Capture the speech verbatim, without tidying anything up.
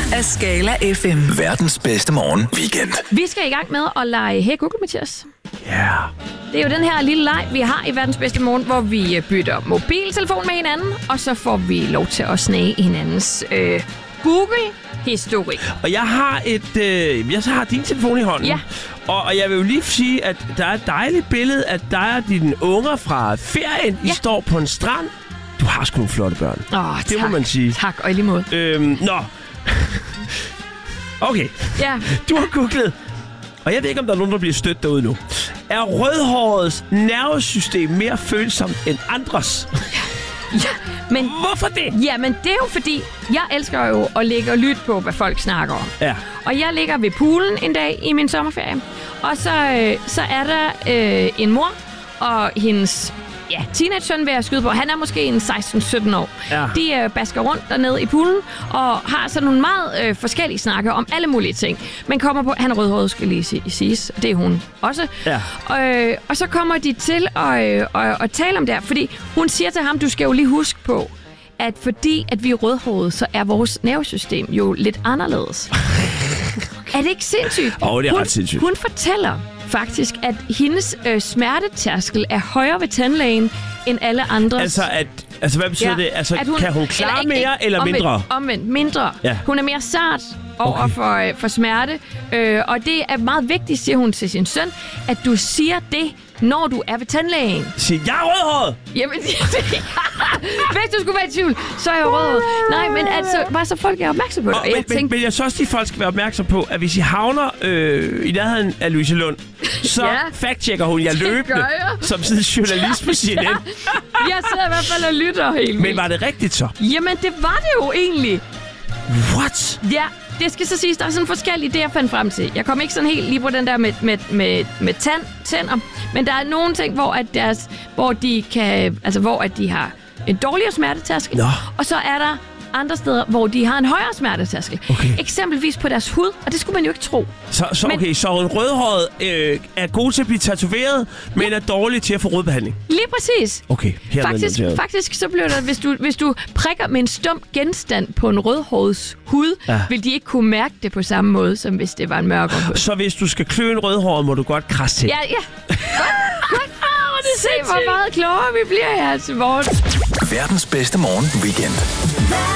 af Skala F M. Verdens bedste morgen weekend. Vi skal i gang med at lege Hey Google, Mathias. Ja. Yeah. Det er jo den her lille leg, vi har i Verdens bedste morgen, hvor vi bytter mobiltelefon med hinanden, og så får vi lov til at snage hinandens øh, Google-historik. Og jeg har et, øh, jeg har din telefon i hånden. Ja. Og, og jeg vil jo lige sige, at der er et dejligt billede af dig og dine unger fra ferien. I Ja. står på en strand. Du har sgu nogle flotte børn. Åh, Det må man sige. Tak, og i lige måde. Øhm, nå. Okay. Ja. Du har googlet. Og jeg ved ikke, om der er nogen, der bliver stødt derude nu. Er rødhårets nervesystem mere følsomt end andres? Ja, men, Hvorfor det? ja, men det er jo fordi, jeg elsker jo at ligge og lytte på, hvad folk snakker om. Ja. Og jeg ligger ved poolen en dag i min sommerferie. Og så, øh, så er der øh, en mor og hendes ja, teenage-søn, vil jeg skyde på. Han er måske en seksten sytten år. Ja. De øh, basker rundt dernede i poolen og har sådan nogle meget øh, forskellige snakker om alle mulige ting. Men kommer på, han er rødhåret, skal lige sige, siges. Det er hun også. Ja. Og, øh, og så kommer de til at, øh, at, at tale om det her, fordi hun siger til ham, du skal jo lige huske på, at fordi at vi er rødhårede, så er vores nervesystem jo lidt anderledes. Er det ikke sindssygt? Åh, oh, det er hun, ret sindssygt. Hun fortæller faktisk, at hendes øh, smertetærskel er højere ved tandlægen end alle andres. Altså, at, altså hvad betyder Ja, det? Altså, at hun- kan hun klare eller ikke- mere ikke- eller omvendt, mindre? Omvendt, mindre. Ja. Hun er mere sart over Okay. for, øh, for smerte. Øh, og det er meget vigtigt, siger hun til sin søn, at du siger det, når du er ved tandlægen. Siger, jeg er rødhåret! Jamen, hvis du skulle være i tvivl, så er jeg rød. Nej, men altså, bare så folk er opmærksom på det. Og, Og men, jeg men, tænkte, men jeg synes også, at folk skal være opmærksom på, at hvis I havner øh, i nærheden af Louise Lund, så Ja. fact-checker hun jer Det løbende gør jeg. som sådan en journalist på C N N. jeg sidder i hvert fald og lytter helt Men vildt. var det rigtigt så? Jamen, det var det jo egentlig. What? Ja, det skal så siges, der er sådan forskellige, det jeg fandt frem til. Jeg kom ikke sådan helt lige på den der med, med, med, med tand, tænder, men der er nogle ting, hvor, at deres, hvor de kan, altså hvor at de har en dårligere smertetærskel, Nå. og så er der andre steder, hvor de har en højere smertetærskel. Okay. Eksempelvis på deres hud, og det skulle man jo ikke tro. Så, så Men- okay, så en rødhåret øh, er god til at blive tatoveret, men er dårlig til at få rodbehandling. Lige præcis. Okay, her er Faktisk, noget faktisk så bliver der, hvis du, hvis du prikker med en stum genstand på en rødhårets hud, Ja. vil de ikke kunne mærke det på samme måde, som hvis det var en mørkere hud. Så hvis du skal klø en rødhåret, må du godt krasse til. Ja, ja. Godt, godt. Se, hvor meget klogere vi bliver her til morgen. Verdens bedste morgen weekend.